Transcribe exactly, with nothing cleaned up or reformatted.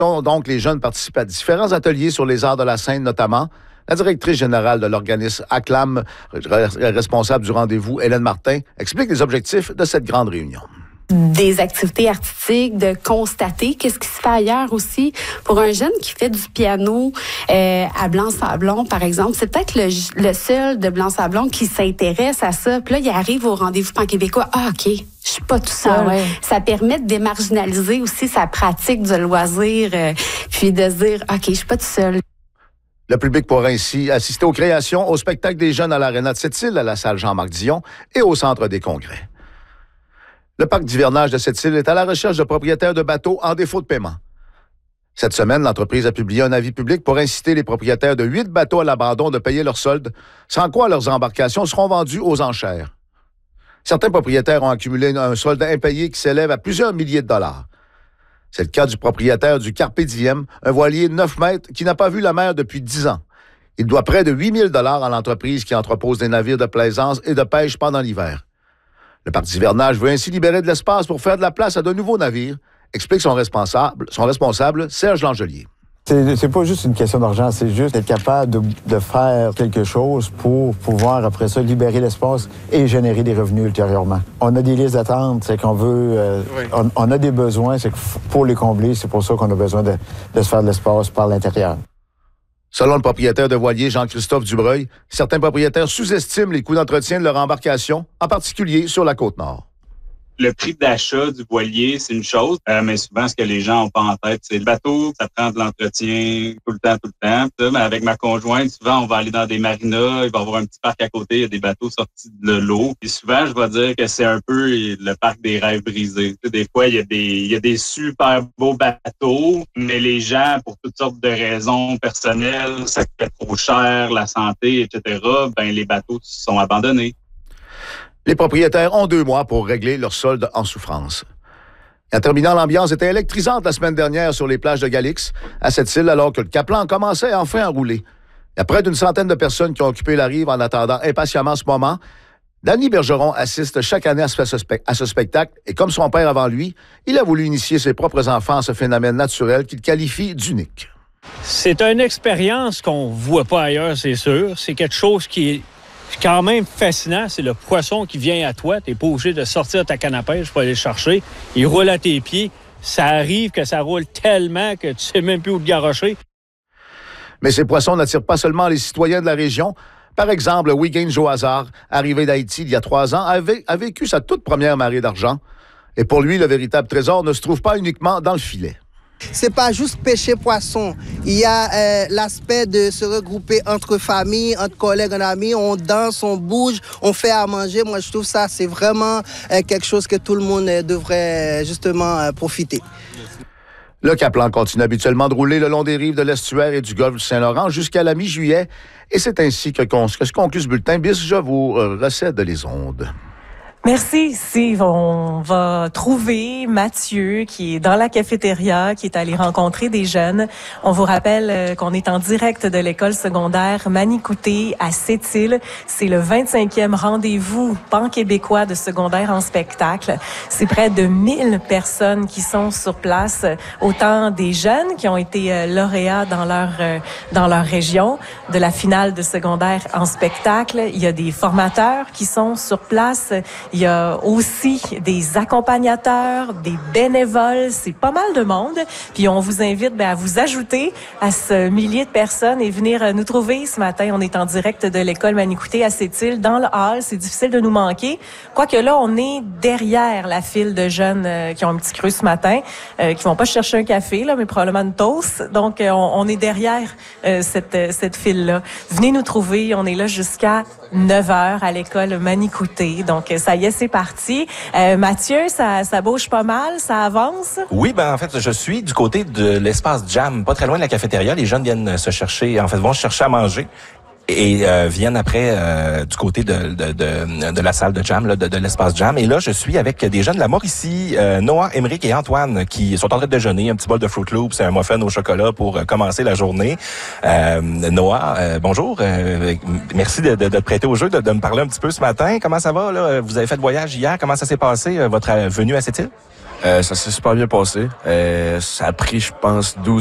Donc, les jeunes participent à différents ateliers sur les arts de la scène, notamment. La directrice générale de l'organisme Acclam, responsable du rendez-vous, Hélène Martin, explique les objectifs de cette grande réunion. Des activités artistiques, de constater qu'est-ce qui se fait ailleurs aussi. Pour un jeune qui fait du piano euh, à Blanc-Sablon, par exemple, c'est peut-être le, le seul de Blanc-Sablon qui s'intéresse à ça. Puis là, il arrive au rendez-vous pan-québécois. Ah, OK, je suis pas tout seul. Ah ouais. Ça permet de démarginaliser aussi sa pratique du loisir, euh, puis de se dire, OK, je suis pas tout seul. Le public pourra ainsi assister aux créations, au spectacle des jeunes à l'Aréna de Sept-Îles, à la salle Jean-Marc Dion et au Centre des congrès. Le parc d'hivernage de Sept-Îles est à la recherche de propriétaires de bateaux en défaut de paiement. Cette semaine, l'entreprise a publié un avis public pour inciter les propriétaires de huit bateaux à l'abandon de payer leurs soldes, sans quoi leurs embarcations seront vendues aux enchères. Certains propriétaires ont accumulé un solde impayé qui s'élève à plusieurs milliers de dollars. C'est le cas du propriétaire du Carpe Diem, un voilier de neuf mètres qui n'a pas vu la mer depuis dix ans. Il doit près de huit mille dollars à l'entreprise qui entrepose des navires de plaisance et de pêche pendant l'hiver. Le parc d'hivernage veut ainsi libérer de l'espace pour faire de la place à de nouveaux navires, explique son responsable, son responsable Serge Langelier. C'est, c'est pas juste une question d'argent, c'est juste être capable de, de faire quelque chose pour pouvoir, après ça, libérer l'espace et générer des revenus ultérieurement. On a des listes d'attente, c'est qu'on veut... Euh, oui. on, on a des besoins, c'est que pour les combler, c'est pour ça qu'on a besoin de, de se faire de l'espace par l'intérieur. Selon le propriétaire de voilier Jean-Christophe Dubreuil, certains propriétaires sous-estiment les coûts d'entretien de leur embarcation, en particulier sur la Côte-Nord. Le prix d'achat du voilier, c'est une chose, euh, mais souvent, ce que les gens n'ont pas en tête, c'est le bateau, ça prend de l'entretien tout le temps, tout le temps. Puis, mais avec ma conjointe, souvent, on va aller dans des marinas, il va y avoir un petit parc à côté, il y a des bateaux sortis de l'eau. Puis souvent, je vais dire que c'est un peu le parc des rêves brisés. Tu sais, des fois, il y a des, il y a des super beaux bateaux, mais les gens, pour toutes sortes de raisons personnelles, ça coûte trop cher, la santé, et cetera, ben les bateaux sont abandonnés. Les propriétaires ont deux mois pour régler leur solde en souffrance. En terminant, l'ambiance était électrisante la semaine dernière sur les plages de Galix, à Sept-Îles, alors que le Caplan commençait enfin à rouler. Il y a près d'une centaine de personnes qui ont occupé la rive en attendant impatiemment ce moment. Danny Bergeron assiste chaque année à ce, spe- à ce spectacle et comme son père avant lui, il a voulu initier ses propres enfants à ce phénomène naturel qu'il qualifie d'unique. C'est une expérience qu'on ne voit pas ailleurs, c'est sûr. C'est quelque chose qui est quand même fascinant. C'est le poisson qui vient à toi. Tu n'es pas obligé de sortir ta canne à pêche pour aller le chercher. Il roule à tes pieds. Ça arrive que ça roule tellement que tu ne sais même plus où te garrocher. Mais ces poissons n'attirent pas seulement les citoyens de la région. Par exemple, Wiggin Joazar, arrivé d'Haïti il y a trois ans, avait, a vécu sa toute première marée d'argent. Et pour lui, le véritable trésor ne se trouve pas uniquement dans le filet. C'est pas juste pêcher poisson. Il y a euh, l'aspect de se regrouper entre familles, entre collègues, en amis. On danse, on bouge, on fait à manger. Moi, je trouve ça, c'est vraiment euh, quelque chose que tout le monde euh, devrait justement euh, profiter. Le Caplan continue habituellement de rouler le long des rives de l'estuaire et du golfe du Saint-Laurent jusqu'à la mi-juillet. Et c'est ainsi que, que se conclut ce bulletin. Bis, je vous euh, recède les ondes. Merci, Steve. On va trouver Mathieu qui est dans la cafétéria, qui est allé rencontrer des jeunes. On vous rappelle qu'on est en direct de l'école secondaire Manicouté à Sept-Îles. C'est le vingt-cinquième rendez-vous pan-québécois de secondaire en spectacle. C'est près de mille personnes qui sont sur place, autant des jeunes qui ont été lauréats dans leur dans leur région de la finale de secondaire en spectacle. Il y a des formateurs qui sont sur place. Il y a aussi des accompagnateurs, des bénévoles, c'est pas mal de monde. Puis on vous invite ben, à vous ajouter à ce millier de personnes et venir nous trouver ce matin. On est en direct de l'école Manicouté à Sept-Îles, dans le hall. C'est difficile de nous manquer. Quoique là, on est derrière la file de jeunes euh, qui ont un petit creux ce matin, euh, qui vont pas chercher un café, là, mais probablement une toast. Donc, euh, on, on est derrière euh, cette, cette file-là. Venez nous trouver. On est là jusqu'à neuf heures à l'école Manicouté. Donc, ça y est, c'est parti. Euh, Mathieu, ça, ça bouge pas mal, ça avance? Oui, ben en fait, je suis du côté de l'espace Jam, pas très loin de la cafétéria. Les jeunes viennent se chercher, en fait, vont chercher à manger. et euh, viennent après euh, du côté de, de, de, de la salle de jam, là, de, de l'espace jam. Et là, je suis avec des jeunes de la Mauricie, euh, Noah, Émeric et Antoine, qui sont en train de déjeuner, un petit bol de Fruit Loops et un muffin au chocolat pour euh, commencer la journée. Euh, Noah, euh, bonjour. Euh, merci de, de, de te prêter au jeu, de, de me parler un petit peu ce matin. Comment ça va, là? Vous avez fait le voyage hier. Comment ça s'est passé, euh, votre venue à cette île? Euh, ça s'est super bien passé. Euh, ça a pris, je pense, douze